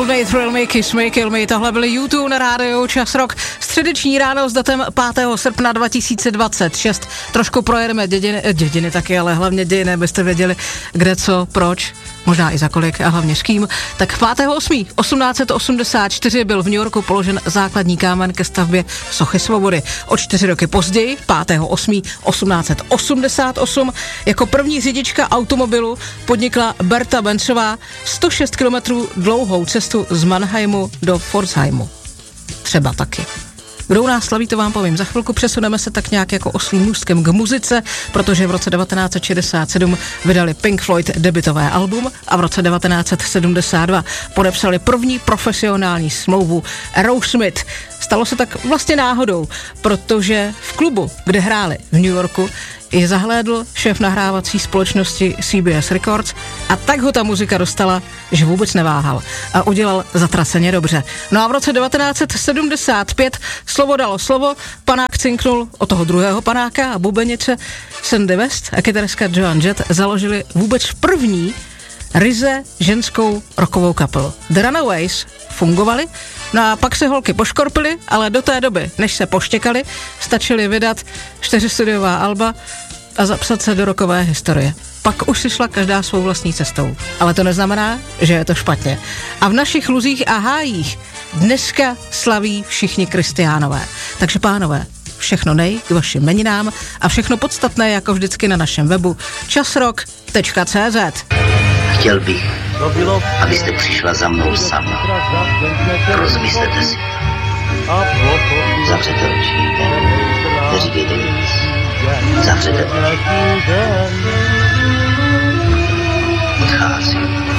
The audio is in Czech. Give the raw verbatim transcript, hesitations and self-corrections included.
Hold Me, Thrill Me, Kiss Me, Kill Me, tohle byly YouTube na rádiu Čas Rock. Středeční ráno s datem pátého srpna dva tisíce dvacet šest. Trošku projedeme dědiny, dědiny taky, ale hlavně dějiny, abyste věděli, kde, co, proč, možná i za kolik a hlavně s kým. Tak pátého osmého osmnáct set osmdesát čtyři byl v New Yorku položen základní kámen ke stavbě Sochy svobody. O čtyři roky později, pátého osmého osmnáct set osmdesát osm, jako první řidička automobilu podnikla Berta Benchová sto šest kilometrů dlouhou cestu z Mannheimu do Pforzheimu. Třeba taky. Kdo u nás slaví, to vám povím. Za chvilku přesuneme se tak nějak jako oslým můstkem k muzice, protože v roce devatenáct set šedesát sedm vydali Pink Floyd debutové album a v roce devatenáct set sedmdesát dva podepsali první profesionální smlouvu Aerosmith. Stalo se tak vlastně náhodou, protože v klubu, kde hráli v New Yorku, je zahlédl šéf nahrávací společnosti C B S Records a tak ho ta muzika dostala, že vůbec neváhal a udělal zatraceně dobře. No a v roce devatenáct set sedmdesát pět slovo dalo slovo, panák cinknul o toho druhého panáka a bubenice Sandy West a kytaristka Joan Jett založili vůbec první ryze ženskou rockovou kapelu. The Runaways fungovali, no a pak se holky poškorpily, ale do té doby, než se poštěkali, stačili vydat čtyři studiová alba a zapsat se do rockové historie. Pak už si šla každá svou vlastní cestou. Ale to neznamená, že je to špatně. A v našich luzích a hájích dneska slaví všichni křesťánové. Takže pánové, všechno nej k vašim jmeninám a všechno podstatné jako vždycky na našem webu časrock tečka cé zet. Chtěl bych, abyste přišla za mnou sama. Rozmyslete si to. Zavřete oči. Neříkejte nic. Zavřete oči. Odcházím.